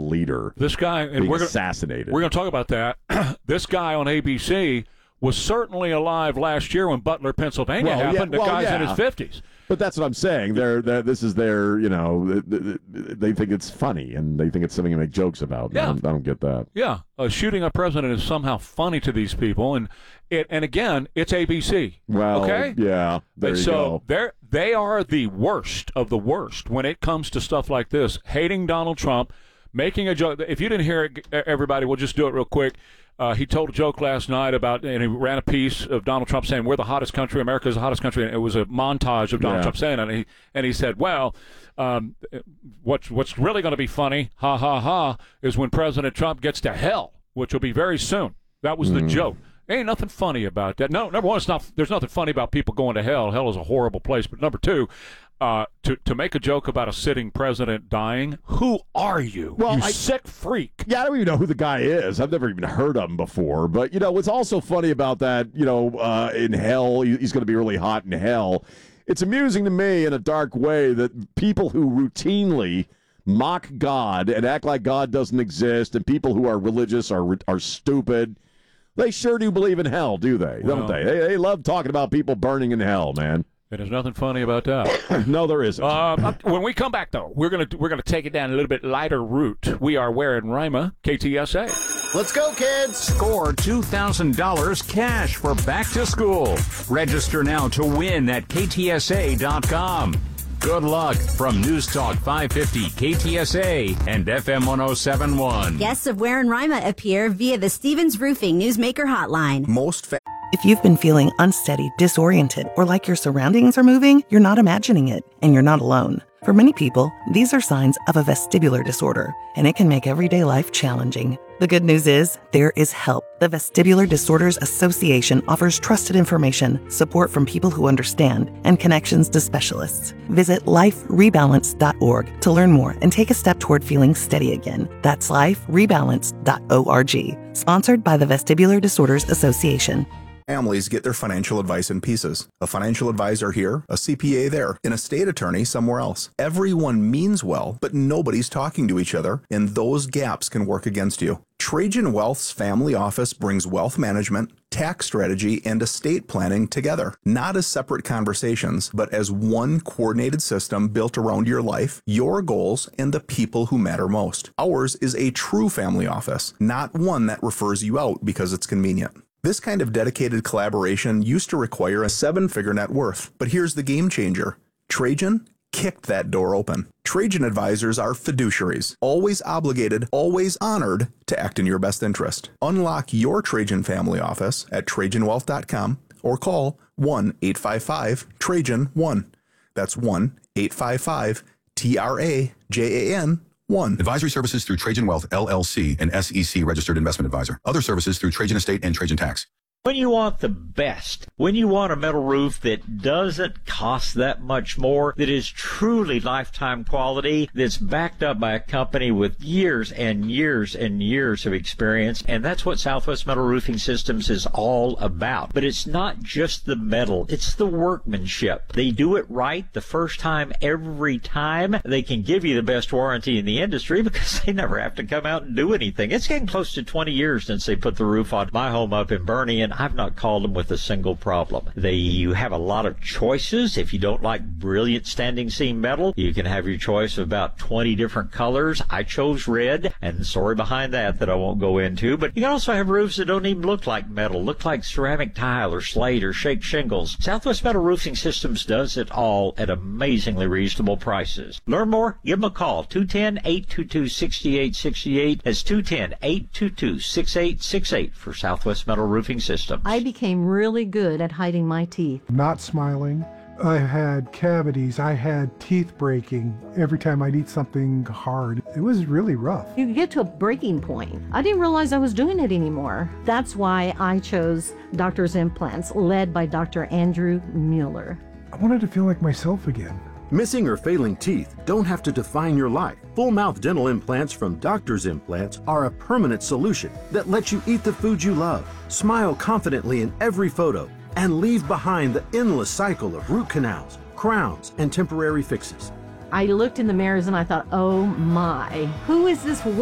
leader. This guy, and being we're assassinated. We're going to talk about that. This guy on ABC was certainly alive last year when Butler, Pennsylvania happened. The guy's in his 50s. But that's what I'm saying. This is their, they think it's funny and they think it's something to make jokes about. Yeah. I don't get that. Yeah, shooting a president is somehow funny to these people, and again, it's ABC. Well, okay, yeah, there you go. They are the worst of the worst when it comes to stuff like this. Hating Donald Trump, making a joke. If you didn't hear it, everybody, we'll just do it real quick. He told a joke last night and he ran a piece of Donald Trump saying, we're the hottest country, America's the hottest country, and it was a montage of Donald Trump saying it, and he said, well, what's really going to be funny, ha, ha, ha, is when President Trump gets to hell, which will be very soon. That was the joke. Ain't nothing funny about that. No, number one, there's nothing funny about people going to hell. Hell is a horrible place. But number two, to make a joke about a sitting president dying, who are you? Well, sick freak. Yeah, I don't even know who the guy is. I've never even heard of him before. But, what's also funny about that, in hell, he's going to be really hot in hell. It's amusing to me in a dark way that people who routinely mock God and act like God doesn't exist and people who are religious are stupid. They sure do believe in hell, do they? Don't they? They love talking about people burning in hell, man. There's nothing funny about that. No, there isn't. When we come back, though, we're gonna take it down a little bit lighter route. We are Where in Rima, KTSA. Let's go, kids! Score $2,000 cash for back to school. Register now to win at KTSA.com. Good luck from News Talk 550 KTSA and FM 1071. Guests of Where in Rima appear via the Stevens Roofing Newsmaker Hotline. If you've been feeling unsteady, disoriented, or like your surroundings are moving, you're not imagining it, and you're not alone. For many people, these are signs of a vestibular disorder, and it can make everyday life challenging. The good news is, there is help. The Vestibular Disorders Association offers trusted information, support from people who understand, and connections to specialists. Visit liferebalance.org to learn more and take a step toward feeling steady again. That's liferebalance.org. Sponsored by the Vestibular Disorders Association. Families get their financial advice in pieces. A financial advisor here, a CPA there, an estate attorney somewhere else. Everyone means well, but nobody's talking to each other, and those gaps can work against you. Trajan Wealth's family office brings wealth management, tax strategy, and estate planning together, not as separate conversations, but as one coordinated system built around your life, your goals, and the people who matter most. Ours is a true family office, not one that refers you out because it's convenient. This kind of dedicated collaboration used to require a 7-figure net worth, but here's the game changer. Trajan kicked that door open. Trajan advisors are fiduciaries, always obligated, always honored to act in your best interest. Unlock your Trajan family office at TrajanWealth.com or call 1-855-TRAJAN-1. That's 1-855-TRAJAN-1. Advisory services through Trajan Wealth, LLC, an SEC registered investment advisor. Other services through Trajan Estate and Trajan Tax. When you want the best, when you want a metal roof that doesn't cost that much more, that is truly lifetime quality, that's backed up by a company with years and years and years of experience, and that's what Southwest Metal Roofing Systems is all about. But it's not just the metal, it's the workmanship. They do it right the first time, every time. They can give you the best warranty in the industry because they never have to come out and do anything. It's getting close to 20 years since they put the roof on my home up in Bernie, and I've not called them with a single problem. You have a lot of choices. If you don't like brilliant standing seam metal, you can have your choice of about 20 different colors. I chose red, and the story behind that I won't go into. But you can also have roofs that don't even look like metal, look like ceramic tile or slate or shake shingles. Southwest Metal Roofing Systems does it all at amazingly reasonable prices. Learn more? Give them a call. 210-822-6868. That's 210-822-6868 for Southwest Metal Roofing Systems. I became really good at hiding my teeth. Not smiling. I had cavities. I had teeth breaking every time I'd eat something hard. It was really rough. You get to a breaking point. I didn't realize I was doing it anymore. That's why I chose Doctor's Implants, led by Dr. Andrew Mueller. I wanted to feel like myself again. Missing or failing teeth don't have to define your life. Full mouth dental implants from Doctor's Implants are a permanent solution that lets you eat the food you love, smile confidently in every photo, and leave behind the endless cycle of root canals, crowns, and temporary fixes. I looked in the mirrors and I thought, oh my, who is this